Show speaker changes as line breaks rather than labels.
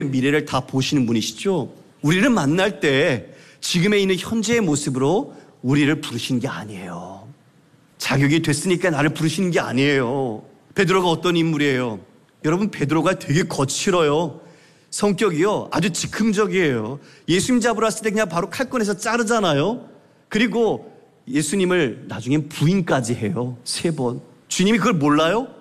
미래를 다 보시는 분이시죠. 우리를 만날 때 지금에 있는 현재의 모습으로 우리를 부르시는 게 아니에요. 자격이 됐으니까 나를 부르시는 게 아니에요. 베드로가 어떤 인물이에요? 여러분, 베드로가 되게 거칠어요. 성격이요, 아주 즉흥적이에요. 예수님 잡으러 왔을 때 그냥 바로 칼 꺼내서 자르잖아요. 그리고 예수님을 나중엔 부인까지 해요. 3번. 주님이 그걸 몰라요?